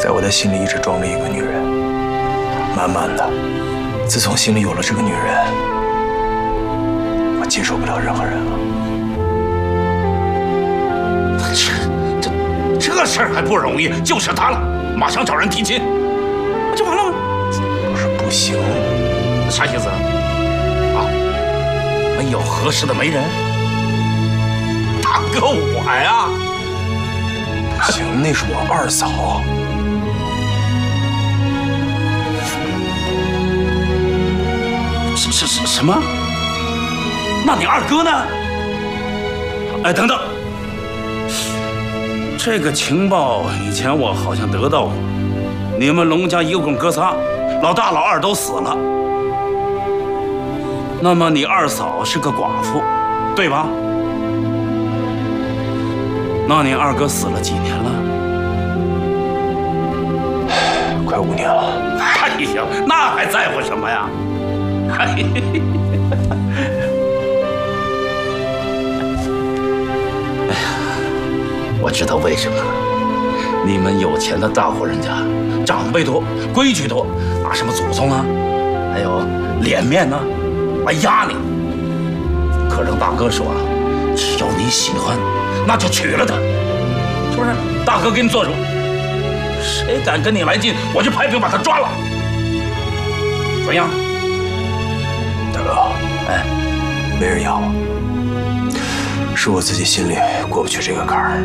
在我的心里一直装着一个女人。慢慢的，自从心里有了这个女人，我接受不了任何人了。 这事儿还不容易，就是他了，马上找人提亲，不就完了吗？ 不是不行， 啥意思啊？没有合适的媒人？大哥我呀， 不行，那是我二嫂。 什么？那你二哥呢？哎，等等，这个情报以前我好像得到过。你们龙家一共哥仨，老大老二都死了。那么你二嫂是个寡妇，对吧？那你二哥死了几年了？ 快5年了。 哎呀，那还在乎什么呀？哎呀，我知道为什么了。你们有钱的大户人家，长辈多，规矩多，拿什么祖宗啊，还有脸面呢，来压你。可是大哥说啊，只要你喜欢，那就娶了她，是不是？大哥给你做主，谁敢跟你来劲，我就派兵把他抓了。怎么样？ 大哥， 哎， 没人要我，是我自己心里过不去这个坎儿。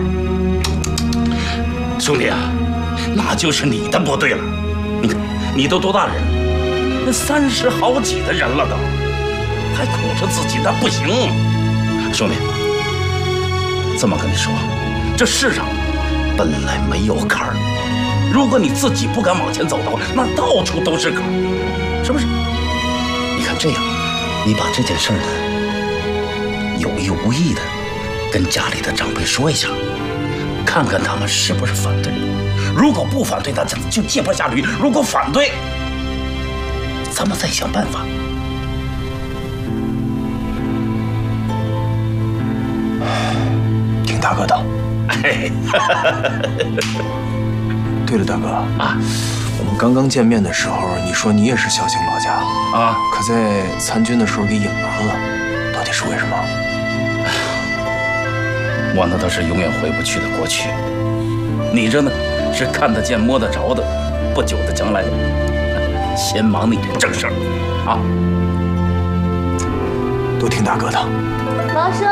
兄弟啊，那就是你的不对了。你看，你都多大人了？那30好几的人了都，还苦着自己，那不行。兄弟，这么跟你说，这世上本来没有坎儿，如果你自己不敢往前走的话，那到处都是坎儿，是不是？你看这样，你把这件事呢，有意无意的跟家里的长辈说一下，看看他们是不是反对。如果不反对，那就借坡下驴；如果反对，咱们再想办法。 听大哥的。 哎， 对了，大哥啊， 我们刚刚见面的时候，你说你也是孝兴老家啊， 可在参军的时候给隐瞒了，到底是为什么？ 我那都是永远回不去的过去，你这呢是看得见摸得着的，不久的将来，先忙你这正事儿啊。 都听大哥的。 王叔。